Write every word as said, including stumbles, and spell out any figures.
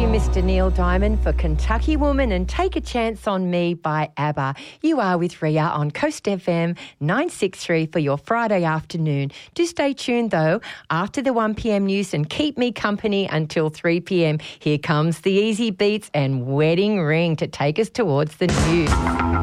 Mister Neil Diamond for Kentucky Woman and Take a Chance on Me by ABBA. You are with Ria on Coast F M nine sixty-three for your Friday afternoon. Do stay tuned though after the one p m news and keep me company until three p m. Here comes the Easy Beats and Wedding Ring to take us towards the news.